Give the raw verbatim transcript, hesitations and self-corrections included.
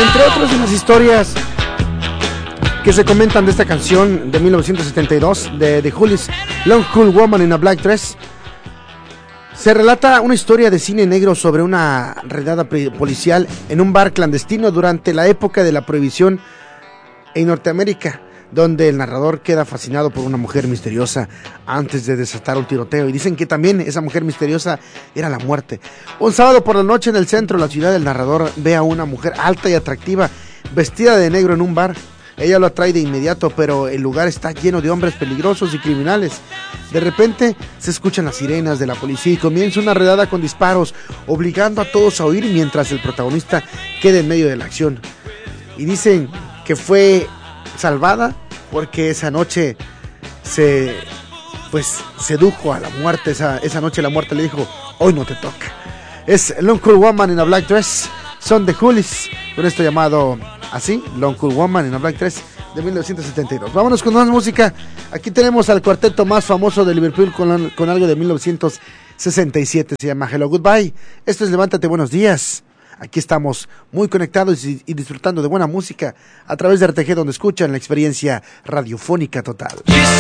Entre otras de las historias que se comentan de esta canción de mil novecientos setenta y dos de The Hollies, Long Cool Woman in a Black Dress, se relata una historia de cine negro sobre una redada policial en un bar clandestino durante la época de la prohibición en Norteamérica, donde el narrador queda fascinado por una mujer misteriosa antes de desatar un tiroteo, y dicen que también esa mujer misteriosa era la muerte. Un sábado por la noche en el centro de la ciudad, el narrador ve a una mujer alta y atractiva vestida de negro en un bar. Ella lo atrae de inmediato, pero el lugar está lleno de hombres peligrosos y criminales. De repente se escuchan las sirenas de la policía y comienza una redada con disparos, obligando a todos a huir mientras el protagonista queda en medio de la acción. Y dicen que fue salvada porque esa noche se pues sedujo a la muerte. Esa, esa noche la muerte le dijo: hoy no te toca. Es Long Cool Woman in a Black Dress, son The Hollies, con esto llamado así, Long Cool Woman in a Black Dress, de mil novecientos setenta y dos. Vámonos con más música. Aquí tenemos al cuarteto más famoso de Liverpool con, con algo de mil novecientos sesenta y siete, se llama Hello Goodbye. Esto es Levántate, buenos días. Aquí estamos muy conectados y, y disfrutando de buena música a través de R T G, donde escuchan la experiencia radiofónica total.